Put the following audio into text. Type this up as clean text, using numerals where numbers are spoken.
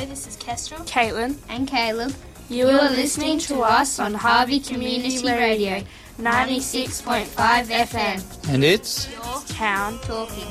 Hello, this is Kestrel, Caitlin, and Caleb. You are listening to us on Harvey Community Radio 96.5 FM. And it's Town Talking.